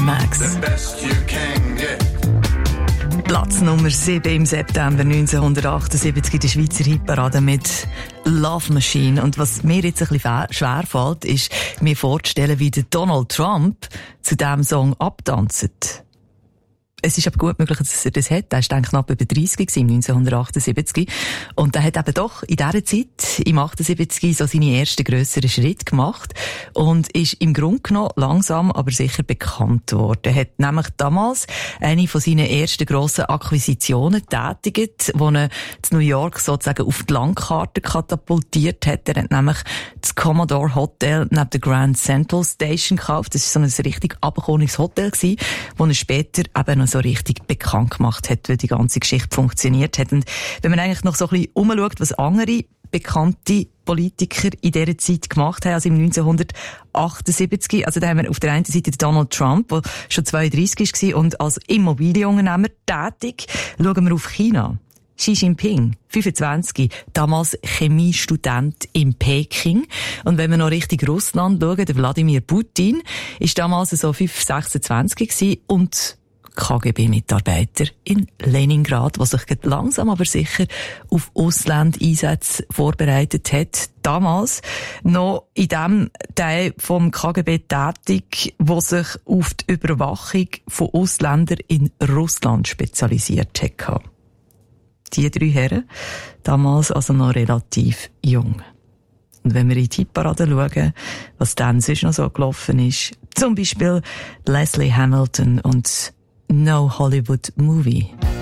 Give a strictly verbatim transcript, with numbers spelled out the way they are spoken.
Max. Platz Nummer sieben im September neunzehnhundertachtundsiebzig in der Schweizer Hitparade mit Love Machine. Und was mir jetzt ein bisschen schwer fällt, ist, mir vorzustellen, wie der Donald Trump zu diesem Song abtanzt. Es ist aber gut möglich, dass er das hat. Er war dann knapp über dreißig im neunzehnhundertachtundsiebzig. Und er hat eben doch in dieser Zeit, im achtundsiebzig, so seine ersten grösseren Schritte gemacht. Und ist im Grunde genommen langsam, aber sicher bekannt worden. Er hat nämlich damals eine von seinen ersten grossen Akquisitionen tätigt, die er in New York sozusagen auf die Landkarte katapultiert hat. Er hat nämlich das Commodore Hotel neben der Grand Central Station gekauft. Das war so ein richtig abgekommenes Hotel gewesen, wo er später eben noch so richtig bekannt gemacht hat, wie die ganze Geschichte funktioniert hat. Und wenn man eigentlich noch so ein bisschen umschaut, was andere bekannte Politiker in dieser Zeit gemacht haben, also im neunzehnhundertachtundsiebzig, also da haben wir auf der einen Seite Donald Trump, der schon zweiunddreissig war und als Immobilienunternehmer tätig. Schauen wir auf China. Xi Jinping, fünfundzwanzig, damals Chemiestudent in Peking. Und wenn wir noch Richtung Russland schauen, der Wladimir Putin, ist damals so fünf, sechsundzwanzig gewesen und K G B-Mitarbeiter in Leningrad, der sich langsam aber sicher auf Auslandeinsätze vorbereitet hat. Damals noch in dem Teil vom K G B tätig, der sich auf die Überwachung von Ausländern in Russland spezialisiert hat. Die drei Herren, damals also noch relativ jung. Und wenn wir in die Hitparade schauen, was dann sonst noch so gelaufen ist, zum Beispiel Leslie Hamilton und No Hollywood Movie.